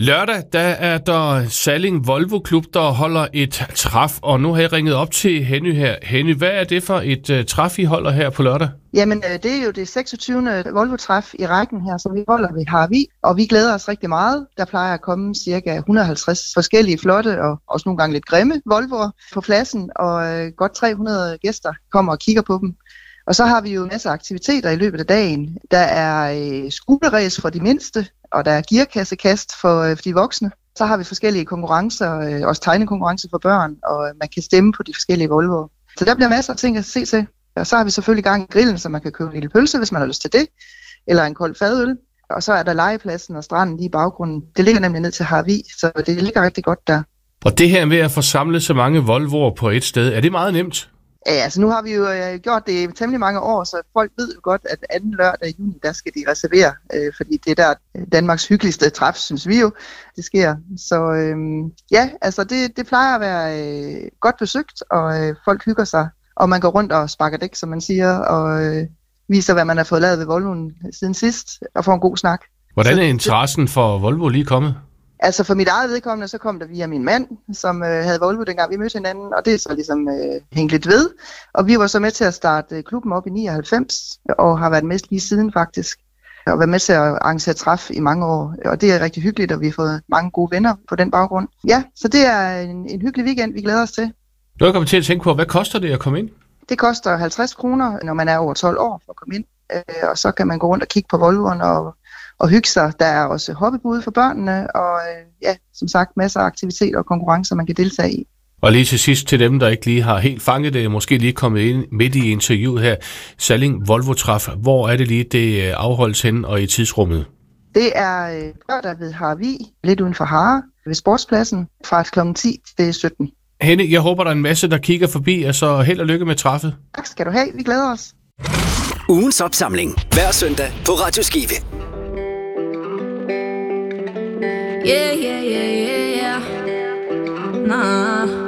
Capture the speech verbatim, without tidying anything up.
Lørdag, der er der Salling Volvo Klub, der holder et træf, og nu har jeg ringet op til Henny her. Henny, hvad er det for et uh, træf, I holder her på lørdag? Jamen, det er jo det seksogtyvende Volvo-træf i rækken her, som vi holder ved Harvig, og vi glæder os rigtig meget. Der plejer at komme cirka et hundrede og halvtreds forskellige flotte og også nogle gange lidt grimme Volvoer på pladsen, og øh, godt tre hundrede gæster kommer og kigger på dem. Og så har vi jo masser af aktiviteter i løbet af dagen. Der er øh, skuleræs for de mindste, og der er gearkassekast for, øh, for de voksne. Så har vi forskellige konkurrencer, øh, også tegnekonkurrencer for børn, og man kan stemme på de forskellige Volvoer. Så der bliver masser af ting at se til. Og så har vi selvfølgelig gang i grillen, så man kan købe en lille pølse, hvis man har lyst til det, eller en kold fadøl. Og så er der legepladsen og stranden lige i baggrunden. Det ligger nemlig ned til Harvig, så det ligger rigtig godt der. Og det her med at få samlet så mange Volvoer på et sted, er det meget nemt? Ja, altså nu har vi jo øh, gjort det i temmelig mange år, så folk ved jo godt, at anden lørdag i juni, der skal de reservere, øh, fordi det er der Danmarks hyggeligste træf, synes vi jo, det sker. Så øh, ja, altså det, det plejer at være øh, godt besøgt, og øh, folk hygger sig, og man går rundt og sparker dæk, som man siger, og øh, viser, hvad man har fået lavet ved Volvoen siden sidst, og får en god snak. Hvordan er interessen for Volvo lige kommet? Altså for mit eget vedkommende, så kom der via min mand, som øh, havde Volvo dengang vi mødte hinanden, og det er så ligesom øh, hængt lidt ved. Og vi var så med til at starte øh, klubben op i nioghalvfems, og har været med lige siden faktisk. Og været med til at arrangere træf i mange år, og det er rigtig hyggeligt, og vi har fået mange gode venner på den baggrund. Ja, så det er en, en hyggelig weekend, vi glæder os til. Nu kommer til at tænke på, hvad koster det at komme ind? Det koster halvtreds kroner, når man er over tolv år for at komme ind, øh, og så kan man gå rundt og kigge på Volvoerne og og hygge sig. Der er også hoppebud for børnene, og øh, ja, som sagt, masser af aktiviteter og konkurrencer, man kan deltage i. Og lige til sidst til dem, der ikke lige har helt fanget det, måske lige kommet ind midt i interviewet her. Salling Volvo-træf, hvor er det lige, det afholdes henne og i tidsrummet? Det er øh, lørdag ved Harvig, lidt uden for Hare, ved Sportspladsen, fra klokken ti til sytten. Henny, jeg håber, der er en masse, der kigger forbi, og så held og lykke med træffet. Tak skal du have, vi glæder os. Ugens opsamling, hver søndag på Radio Skive. Yeah, yeah, yeah, yeah, yeah. Nah.